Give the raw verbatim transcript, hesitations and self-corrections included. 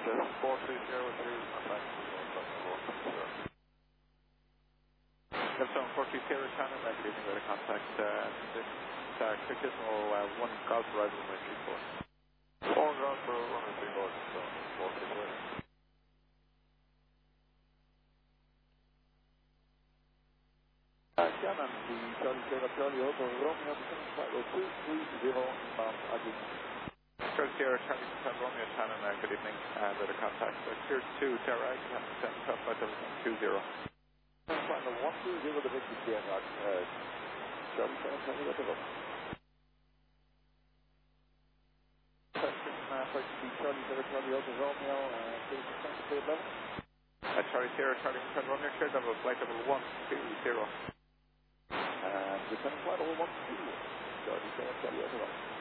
Delta four three zero two, contact zero. Delta four three zero, Channel, good evening, weather contact, uh, this is uh, Quick Gizmo uh, one Golf Horizon runway three four. four Golf runway three four, so four three zero. Uh, Shannon, the Charlie Sierra Charlie Hotel Romeo, descending flight road two three zero, inbound Aggie. Charlie Sierra Charlie Hotel Romeo, Shannon, uh, good evening, uh, weather contact, uh, Tier two, Terra, you have to send top flight two zero. Flight number one two zero, the big D M R, uh, Charlie Sierra Charlie Hotel Romeo. Question, uh, flight to Charlie Sierra Charlie Hotel Romeo, uh, clear to center clear level. Uh, Charlie Sierra Charlie Hotel Romeo, clear level, flight level one two zero. And descending flight level one two, Charlie Sierra Charlie Hotel Romeo.